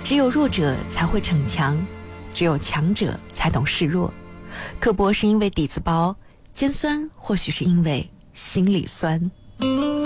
只有弱者才会逞强，只有强者才懂示弱。刻薄是因为底子薄，尖酸或许是因为心里酸。